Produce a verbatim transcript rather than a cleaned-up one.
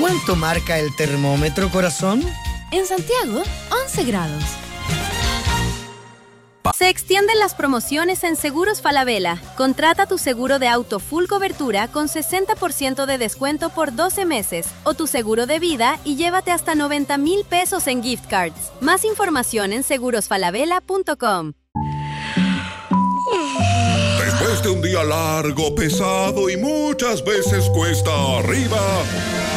¿Cuánto marca el termómetro, corazón? En Santiago, once grados. Se extienden las promociones en Seguros Falabella. Contrata tu seguro de auto full cobertura con sesenta por ciento de descuento por doce meses o tu seguro de vida y llévate hasta noventa mil pesos en gift cards. Más información en seguros falabella punto com. Después de un día largo, pesado y muchas veces cuesta arriba,